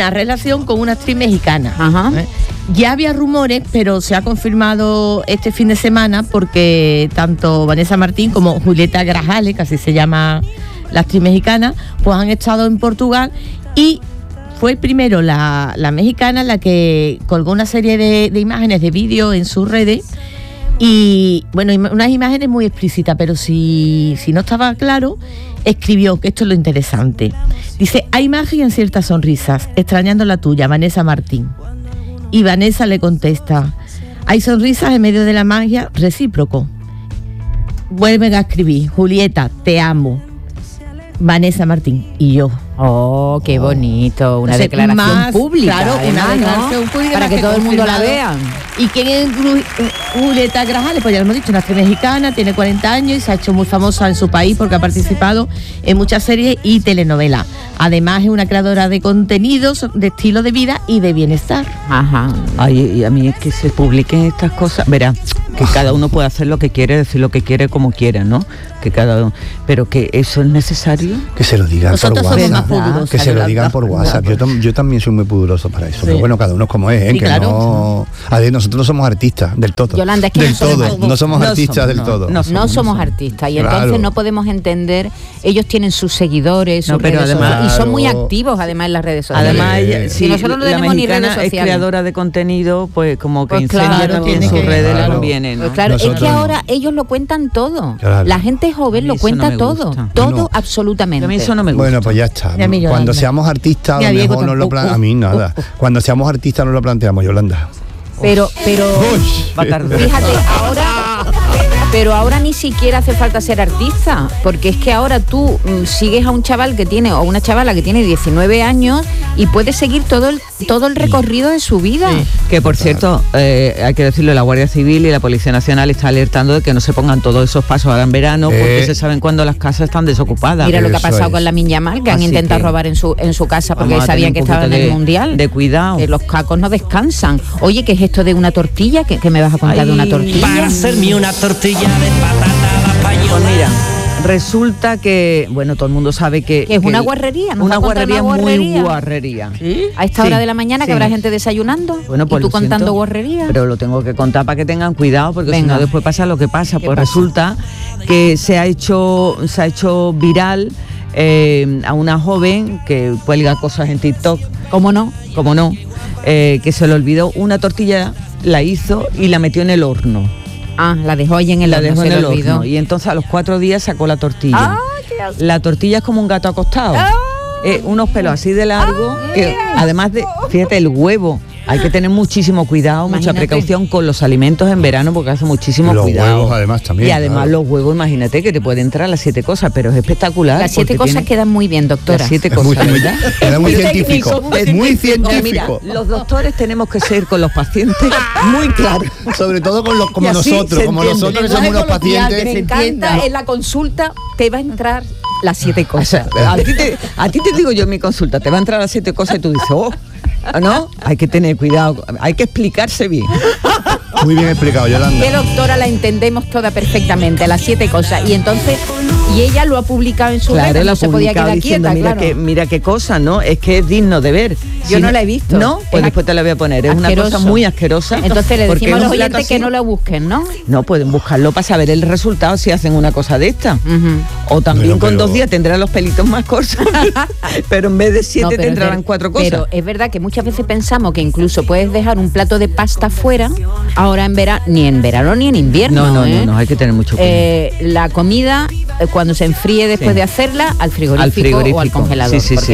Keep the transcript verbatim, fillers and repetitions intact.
una relación con una actriz mexicana. Ajá. ¿eh? Ya había rumores, pero se ha confirmado este fin de semana porque tanto Vanessa Martín como Julieta Grajales, que así se llama la actriz mexicana, pues han estado en Portugal y fue primero la, la mexicana la que colgó una serie de, de imágenes, de vídeos en sus redes y, bueno, unas imágenes muy explícitas, pero si, si no estaba claro, escribió, que esto es lo interesante. Dice, hay magia en ciertas sonrisas, extrañando la tuya, Vanessa Martín. Y Vanessa le contesta, hay sonrisas en medio de la magia, recíproco. Vuelven a escribir, Julieta, te amo. Vanessa Martín y yo. Oh, qué bonito, una Entonces, declaración más, pública, claro, además, una ¿no? declaración pública para que, que todo el mundo la confirmado. vea. ¿Y quién es Gru- Julieta Grajales? Pues ya lo hemos dicho, una actriz mexicana, tiene cuarenta años y se ha hecho muy famosa en su país porque ha participado en muchas series y telenovelas. Además es una creadora de contenidos, de estilo de vida y de bienestar. Ajá. Ay, y a mí es que se publiquen estas cosas, verá, que cada uno puede hacer lo que quiere, decir lo que quiere como quiere, ¿no? Que cada uno, pero que eso es necesario. Que se lo digan Nosotros por somos más WhatsApp. pudorosos, Que se lo Yolanda. digan por WhatsApp. Yo, tam- yo también soy muy pudoroso para eso. Sí. Pero bueno, cada uno es como es, ¿eh? Sí, que claro. no. A ver, nosotros no somos artistas del todo. Yolanda, es que del no somos todo. artistas. No somos No artistas somos, del no, todo. no No somos, somos no. artistas y Claro. entonces no podemos entender, ellos tienen sus seguidores, sus No, pero redes además- sociales, y son muy Claro. activos además en las redes sociales. Además, Eh, ella, eh, si y nosotros no la tenemos ni redes mexicana es sociales. creadora de contenido, pues como que Pues incendia claro, también tiene sus que- redes, le claro. conviene, ¿no? Pues claro, es Nosotros que no. ahora ellos lo cuentan todo. Claro. La gente joven A lo mí eso cuenta no me todo, gusta. todo No. absolutamente. A mí eso no me gusta. Bueno, pues ya está. Ni a mí, Yolanda. Cuando seamos artistas, a Ni a lo Diego mejor no lo plan- tampoco. A mí nada. Cuando seamos artistas no lo planteamos, Yolanda. Pero, pero, Va a tardar. fíjate, ahora, pero ahora ni siquiera hace falta ser artista, porque es que ahora tú mm, sigues a un chaval que tiene, o una chavala que tiene diecinueve años y puedes seguir todo el, todo el recorrido de su vida. Que por cierto, eh, hay que decirlo, la Guardia Civil y la Policía Nacional está alertando de que no se pongan todos esos pasos ahora en verano, porque Eh. se saben cuando las casas están desocupadas. Mira lo que ha Eso pasado es. con la Minyamal, que han Así intentado que robar en su en su casa porque Vamos a sabían que tener un estaban en poquito el de- mundial. de cuidado. Que los cacos no descansan. Oye, ¿qué es esto de una tortilla? ¿Qué, qué me vas a contar de una Ay, tortilla? Para hacerme una tortilla de patata a la Pues española. mira, resulta que, bueno, todo el mundo sabe que... Que es que una el- guarrería, ¿nos va Una a contar guarrería una muy guarrería? guarrería. A esta Sí, hora de la mañana que sí. habrá gente desayunando Bueno, pues y tú lo contando siento, guarrerías. Pero lo tengo que contar para que tengan cuidado, porque si Venga. no después pasa lo que pasa. ¿Qué Pues pasa? resulta que se ha hecho, se ha hecho viral eh, a una joven que cuelga cosas en TikTok, ¿Cómo no? como no, eh, que se le olvidó una tortilla, la hizo y la metió en el horno. Ah, la dejó ahí en el la horno, dejó se en le el olvidó. horno. Y entonces a los cuatro días sacó la tortilla. ¡Ah, qué asco! La tortilla es como un gato acostado. Eh, unos pelos así de largo, que además de, fíjate, el huevo. Hay que tener muchísimo cuidado, mucha Imagínate. precaución con los alimentos en verano porque hace muchísimo Los cuidado. huevos, además, también, Y además claro. los huevos, imagínate que te pueden entrar las siete cosas, pero es espectacular. Las siete porque cosas tiene quedan muy bien, doctora. las siete Es muy, cosas, muy- ¿verdad? era muy Muy científico. técnico, Es muy Mira, científico. los doctores tenemos que ser con los pacientes muy claros. Sobre todo con los, como Y así nosotros, se como entiende. nosotros que somos unos coloquial pacientes. que Me se encanta, entienda. en la consulta te va a entrar las siete O sea, cosas. a ti, te, a ti te digo yo en mi consulta, te va a entrar las siete cosas y tú dices, oh, ¿no? Hay que tener cuidado, hay que explicarse bien. Muy bien explicado, Yolanda. Que doctora la entendemos toda perfectamente, las siete cosas. Y entonces, y ella lo ha publicado en su red, Claro, no la se podía publicado quedar diciendo, quieta, mira claro. que mira qué cosa, ¿no? Es que es digno de ver. Yo no la he visto. No, pues Es después te la voy a poner. Es una asqueroso. cosa muy asquerosa. Entonces le porque decimos a es los un plato oyentes que así. no lo busquen, ¿no? No, pueden buscarlo para saber el resultado si hacen una cosa de esta. Ujú. O también Pero, con pero- dos días tendrán los pelitos más cortos, pero en vez de siete No, pero te es entrarán ver- cuatro cosas. Pero es verdad que muchas veces pensamos que incluso puedes dejar un plato de pasta fuera, ahora en verano, ni en verano ni en invierno. no, no, ¿eh? no, no, hay que tener mucho cuidado. Eh, la comida, eh, cuando se enfríe después Sí. de hacerla, al frigorífico, Al frigorífico. o al congelador. Sí, sí, porque sí.